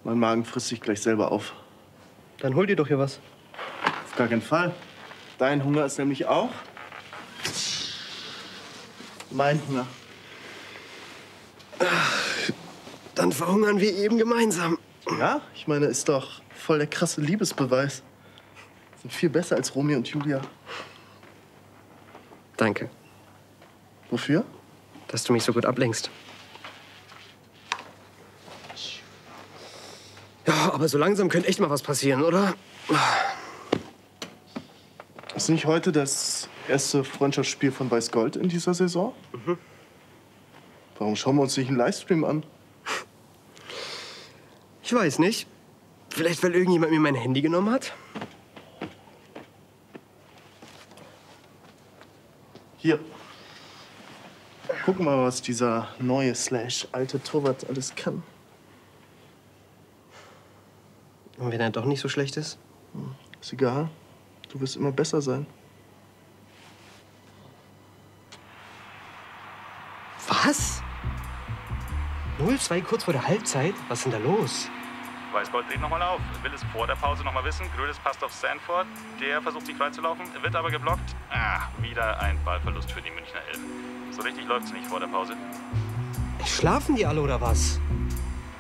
Mein Magen frisst sich gleich selber auf. Dann hol dir doch hier was. Auf gar keinen Fall. Dein Hunger ist nämlich auch mein Hunger. Dann verhungern wir eben gemeinsam. Ja, ich meine, ist doch voll der krasse Liebesbeweis. Sind viel besser als Romeo und Julia. Danke, Wofür? dass du mich so gut ablenkst. Ja, aber so langsam könnte echt mal was passieren, oder? Ist nicht heute das erste Freundschaftsspiel von Weiß Gold in dieser Saison? Mhm. Warum schauen wir uns nicht einen Livestream an? Ich weiß nicht. Vielleicht, weil irgendjemand mir mein Handy genommen hat? Hier. Guck mal, was dieser neue alte Torwart alles kann. Und wenn er doch nicht so schlecht ist? Ist egal. Du wirst immer besser sein. Was? 0-2 kurz vor der Halbzeit? Was ist denn da los? Weißgold dreht nochmal auf, will es vor der Pause nochmal wissen. Grödes passt auf Sanford, der versucht sich freizulaufen, wird aber geblockt. Wieder ein Ballverlust für die Münchner Elf. So richtig läuft's nicht vor der Pause. Schlafen die alle oder was?